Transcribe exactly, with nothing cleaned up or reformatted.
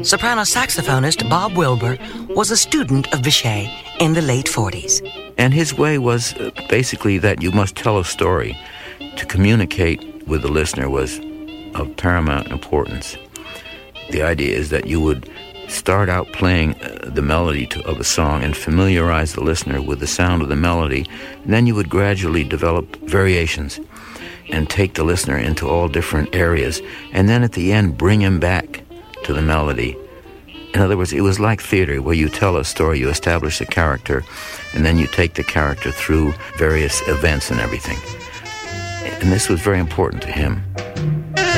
soprano saxophonist Bob Wilber was a student of Bechet in the late forties. And his way was uh, basically that you must tell a story. To communicate with the listener was of paramount importance. The idea is that you would start out playing uh, the melody to, of a song and familiarize the listener with the sound of the melody, and then you would gradually develop variations and take the listener into all different areas, and then at the end bring him back to the melody. In other words, it was like theater, where you tell a story, you establish a character, and then you take the character through various events and everything. And this was very important to him.